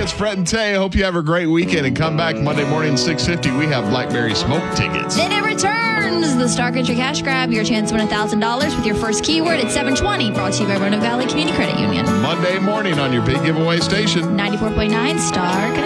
It's Brett and Tay. Hope you have a great weekend and come back Monday morning, 6:50. We have Blackberry Smoke tickets. Then it returns. The Star Country Cash Grab. Your chance to win $1,000 with your first keyword at 7:20. Brought to you by Roanoke Valley Community Credit Union. Monday morning on your big giveaway station. 94.9 Star Country.